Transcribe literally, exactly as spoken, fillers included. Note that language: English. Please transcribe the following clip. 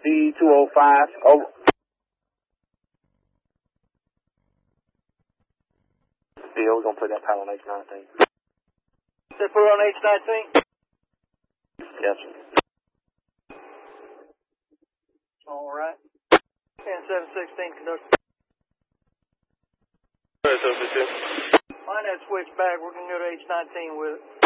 C two oh five. Over. Yeah, we're gonna put that power on H nineteen. They put it on H nineteen? Yes, sir. All right. And seven sixteen conductor. seven sixteen. Find that switch back. We're gonna go to H nineteen with it.